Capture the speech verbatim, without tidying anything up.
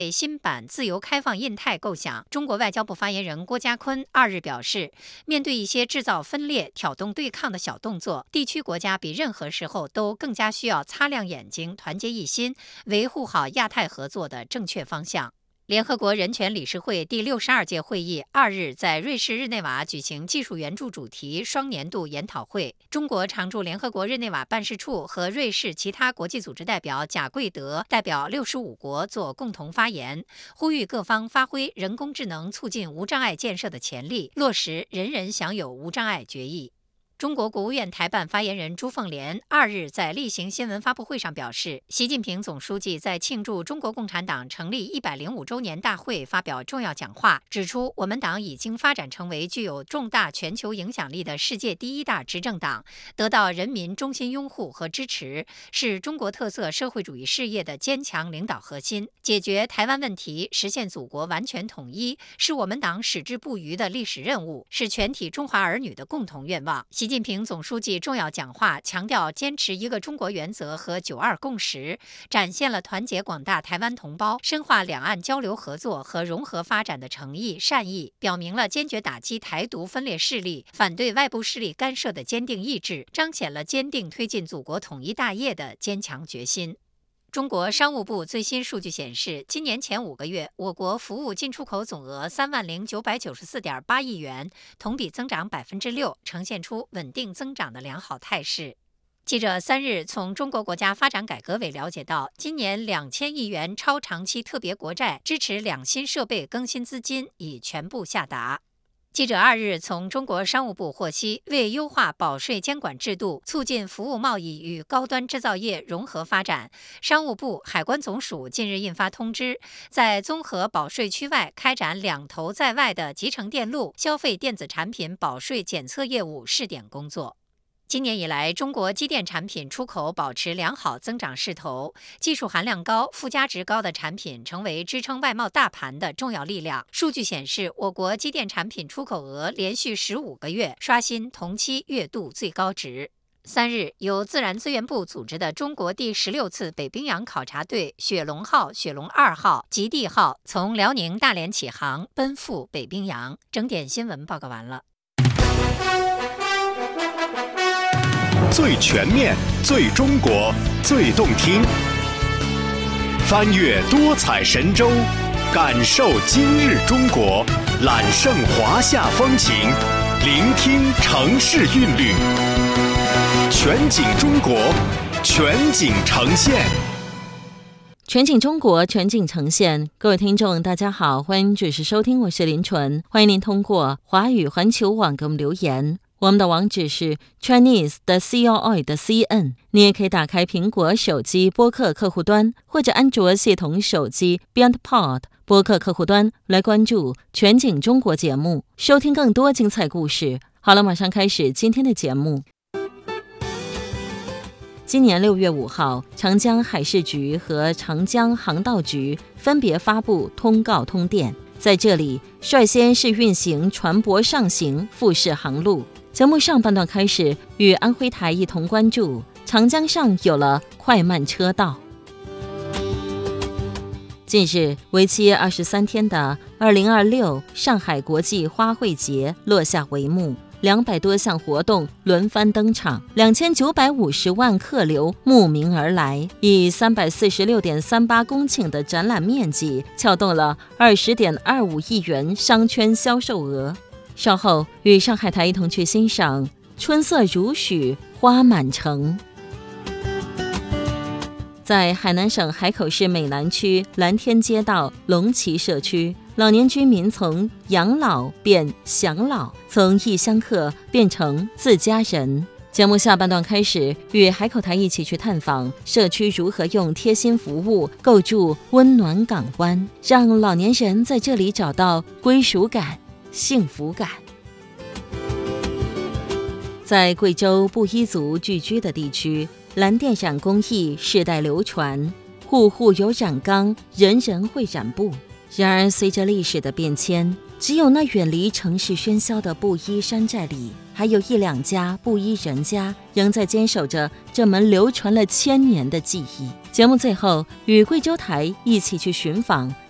新版自由开放印太构想，中国外交部发言人郭家坤二日表示，面对一些制造分裂、挑动对抗的小动作，地区国家比任何时候都更加需要擦亮眼睛，团结一心，维护好亚太合作的正确方向。联合国人权理事会第六十二届会议二日在瑞士日内瓦举行技术援助主题双年度研讨会。中国常驻联合国日内瓦办事处和瑞士其他国际组织代表贾贵德代表六十五国做共同发言，呼吁各方发挥人工智能促进无障碍建设的潜力，落实人人享有无障碍决议。中国国务院台办发言人朱凤莲二日在例行新闻发布会上表示，习近平总书记在庆祝中国共产党成立一百零五周年大会发表重要讲话，指出我们党已经发展成为具有重大全球影响力的世界第一大执政党，得到人民衷心拥护和支持，是中国特色社会主义事业的坚强领导核心。解决台湾问题，实现祖国完全统一，是我们党矢志不渝的历史任务，是全体中华儿女的共同愿望。习近平总书记重要讲话强调坚持一个中国原则和九二共识，展现了团结广大台湾同胞、深化两岸交流合作和融合发展的诚意善意，表明了坚决打击台独分裂势力、反对外部势力干涉的坚定意志，彰显了坚定推进祖国统一大业的坚强决心。中国商务部最新数据显示，今年前五个月，我国服务进出口总额三万零九百九十四点八亿元，同比增长百分之六，呈现出稳定增长的良好态势。记者三日从中国国家发展改革委了解到，今年两千亿元超长期特别国债支持两新设备更新资金已全部下达。记者二日从中国商务部获悉，为优化保税监管制度，促进服务贸易与高端制造业融合发展，商务部、海关总署近日印发通知，在综合保税区外开展两头在外的集成电路、消费电子产品保税检测业务试点工作。今年以来，中国机电产品出口保持良好增长势头，技术含量高、附加值高的产品成为支撑外贸大盘的重要力量。数据显示，我国机电产品出口额连续十五个月刷新同期月度最高值。三日，由自然资源部组织的中国第十六次北冰洋考察队“雪龙号”、“雪龙二号”、“极地号”从辽宁大连起航，奔赴北冰洋。整点新闻报告完了。 最全面、最中国、最动听，翻越多彩神州，感受今日中国，揽胜华夏风情，聆听城市韵律，全景中国，全景呈现。 全景中国，全景呈现。各位听众大家好，欢迎准时收听，我是林纯，欢迎您通过华语环球网给我们留言。我们的网址是 Chinese 的 C O I 的 C N， 你也可以打开苹果手机播客客户端，或者安卓系统手机 BeyondPod 播客客户端来关注全景中国节目，收听更多精彩故事。好了，马上开始今天的节目。今年六月五号，长江海事局和长江航道局分别发布通告通电，在这里率先是运行船舶上行复式航路。节目上半段开始，与安徽台一同关注长江上有了快慢车道。近日，为期二十三天的二零二六上海国际花卉节落下帷幕，两百多项活动轮番登场，两千九百五十万客流慕名而来，以三百四十六点三八公顷的展览面积，撬动了二十点二五亿元商圈销售额。稍后与上海台一同去欣赏春色如许，花满城。在海南省海口市美南区蓝天街道龙旗社区，老年居民从养老变享老，从异乡客变成自家人。节目下半段开始，与海口台一起去探访社区如何用贴心服务构筑温暖港湾，让老年人在这里找到归属感、幸福感。在贵州布依族聚居的地区，蓝靛染工艺世代流传，户户有染缸，人人会染布。然而随着历史的变迁，只有那远离城市喧嚣的布依山寨里，还有一两家布依人家仍在坚守着这门流传了千年的技艺。节目最后与贵州台一起去寻访